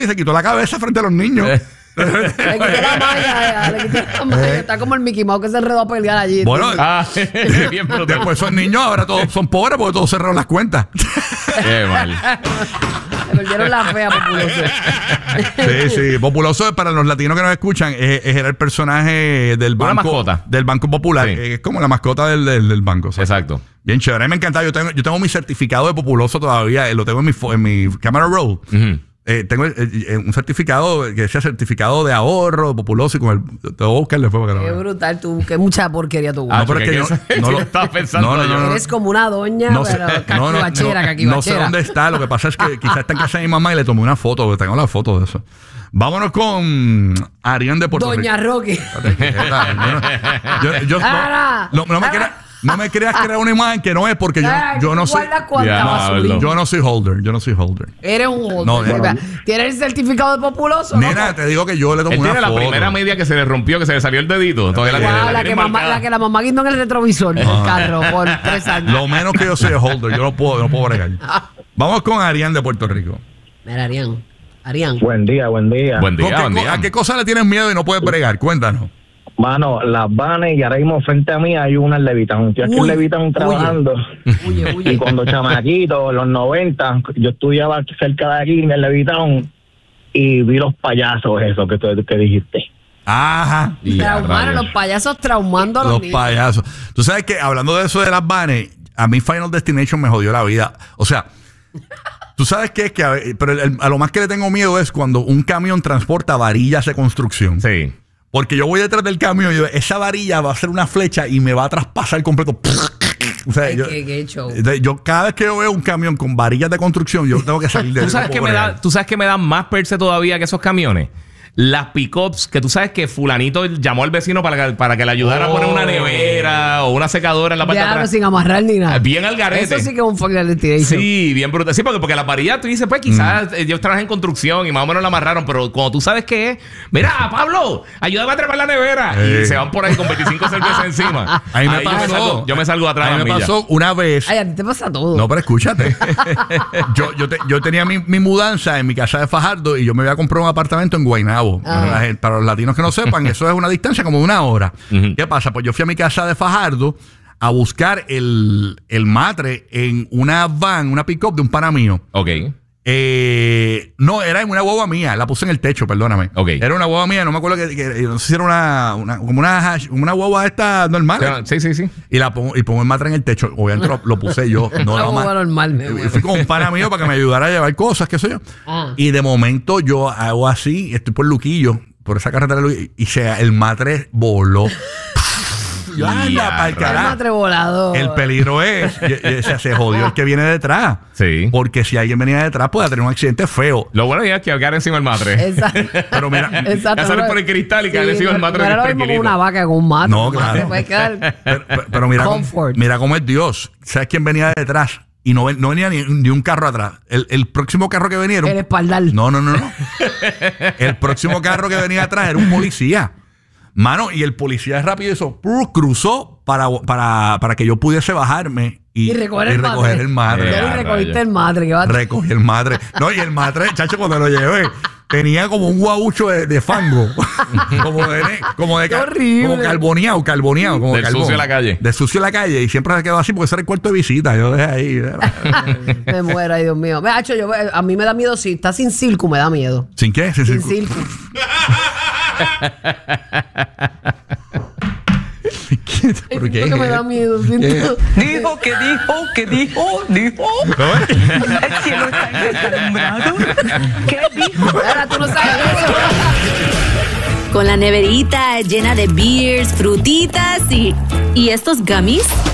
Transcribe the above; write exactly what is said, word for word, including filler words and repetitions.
y se quitó la cabeza frente a los niños. Le quité la malla, le quité la malla. Está como el Mickey Mouse que se enredó a pelear allí. Bueno, Ah, bien brutal. después esos niños ahora todos son pobres porque todos cerraron las cuentas. Qué mal. Le perdieron la fea, Populoso. Sí, sí. Populoso, para los latinos que nos escuchan, es, es- era el personaje del Una banco, mascota. del Banco Popular. Sí. Es como la mascota del, del, del banco. ¿sabes? Exacto. Bien chévere. A mí me encanta. Yo tengo, yo tengo mi certificado de Populoso todavía. eh, Lo tengo en mi, fo- en mi camera roll. Ujú. Eh, tengo eh, eh, un certificado que decía certificado de ahorro de Populoso y con el. Te voy a buscarle después para que lo Qué veas. brutal tú, qué mucha porquería tú. Ah, pero es porque que yo- eso- no lo- yo estaba pensando no, no, yo. no, no. Eres como una doña, No sé, pero no, no, caquibachera, no, caquibachera. no sé dónde está. Lo que pasa es que quizás está en casa de mi mamá y le tomé una foto, porque tengo la foto de eso. Vámonos con Arián de Puerto Doña Rico. Roque. Yo, yo- no, Ara. no, no me Ara. crea- no me creas crear una imagen que no es porque yo, Ay, yo no soy. guarda cuánta Ya, basurilla. Pablo. Yo no soy holder. Yo no soy holder. Eres un holder. No, Sí, no. vea. ¿Tienes el certificado de Populoso? Nena, loco? te digo que yo le tomé Él una tiene la foto. primera media que se le rompió, que se le salió el dedito. Todavía la tiene, Guau, la la, tiene que mamá, marcada. la que la mamá guindó en el retrovisor del carro por tres años. Lo menos que yo soy holder. Yo no puedo, no puedo bregar. Vamos con Arián de Puerto Rico. Mira, Arián. Arián. Buen día, buen día. Buen ¿Con día, qué buen co- día. ¿A qué cosa le tienes miedo y no puedes bregar? Cuéntanos. Mano, las vanes y ahora mismo frente a mí hay una en Levitown. Estoy aquí Uy, en Levitown trabajando. Huye, Y huye. cuando chamaquito, en los noventa, yo estudiaba cerca de aquí en el Levitown y vi los payasos esos que, tú- que dijiste. Ajá. Y a Traumaron rayos. los payasos traumando a los, Los niños. payasos. Tú sabes que hablando de eso de las vanes, a mí Final Destination me jodió la vida. O sea, tú sabes qué es que a, pero el- a lo más que le tengo miedo es cuando un camión transporta varillas de construcción. Sí. Porque yo voy detrás del camión y yo, esa varilla va a ser una flecha y me va a traspasar completo. O sea, Ay, yo, qué- qué show. entonces, yo cada vez que yo veo un camión con varillas de construcción, yo tengo que salir de ¿Tú ahí, sabes, no que puedo me da, bregar. ¿Tú sabes que me dan más perse todavía que esos camiones? Las pick-ups, que tú sabes que fulanito llamó al vecino para que, para que le ayudara a poner una nevera o una secadora en la parte de Diablo, atrás. sin amarrar ni nada. Bien al garete. Eso sí que es un Final Destination. Sí, bien brutal. Sí, porque, porque la varilla tú dices, pues quizás eh, ellos trabajan en construcción y más o menos la amarraron, pero cuando tú sabes qué es, mira, Pablo, ayúdame a trepar la nevera. Eh. Y se van por ahí con veinticinco cervezas encima. Ahí me Ahí yo pasó. salgo, yo me salgo atrás A de mí la me milla. pasó una vez. Ay, a ti te pasa todo. No, pero escúchate. yo, yo, te- yo tenía mi, mi mudanza en mi casa de Fajardo y yo me había comprado un apartamento en Guaynabo. Ah. Para, la gente- para los latinos que no sepan, eso es una distancia como de una hora. Ujú. ¿Qué pasa? Pues yo fui a mi casa de Fajardo a buscar el, el matre en una van, una pick-up de un pana mío. Ok. Eh, no, era en una guagua mía, la puse en el techo, perdóname. Ok. Era una guagua mía, no me acuerdo que, que- no sé si era una, una- como una, hash- una guagua esta normal. Sí, sí, sí. Y la pongo, y pongo el matre en el techo. Obviamente lo, lo puse yo. No, Una no, guagua ma- normal, me y muero. fui con un pana mío para que me ayudara a llevar cosas, qué sé yo. Ah. Y de momento yo hago así, estoy por Luquillo, por esa carretera de Luquillo, y se, el matre voló. Yo, anda, Ya, pa'l El carajo. matre volador. El peligro es, y- y- o sea, se jodió el que viene detrás. Sí. Porque si alguien venía detrás, puede tener un accidente feo. Lo bueno es que quedar encima del matre. Exacto. Pero mira, Exacto. Ya sales por el cristal y caer encima del no- matre No era lo mismo tranquilito. con una vaca con un matre. No, Un matre claro. puede quedar- pero, pero- pero mira, cómo, Comfort. mira cómo es Dios. ¿Sabes quién venía detrás? Y no, ven- no venía ni, ni un carro atrás. El, el próximo carro que venía era un- El espaldar. No, no, no, no. El próximo carro que venía atrás era un policía. Mano, y el policía rápido hizo, ¡pur! Cruzó para, para, para que yo pudiese bajarme y, Y recoger el y recoger matre. el matre. Eh, Ya ah, ni recogiste rayos. el matre. Que va a- Recogí el matre. No, y el matre, chacho, cuando lo llevé, tenía como un guabucho de, de fango. como de, como de Qué ca- horrible. como carboneado, carboneado. Como Del carbón. sucio de la calle. De sucio de la calle. Y siempre se quedó así porque ese era el cuarto de visita. Yo dejé ahí. Me muero, ay Dios mío. Ve, Hacho, yo, a mí me da miedo si está sin circo, me da miedo. ¿Sin qué? Sin Sin circo. circo. ¿Por Es qué? que me da miedo. siento- Dijo que dijo que dijo, dijo. El cielo está deslumbrado. ¿Qué dijo? Ahora tú no sabes eso. Con la neverita llena de beers, frutitas y... ¿Y estos gummies?